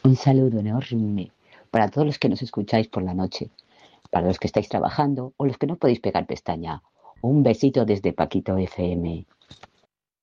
Un saludo enorme para todos los que nos escucháis por la noche, para los que estáis trabajando o los que no podéis pegar pestaña. Un besito desde Paquito FM.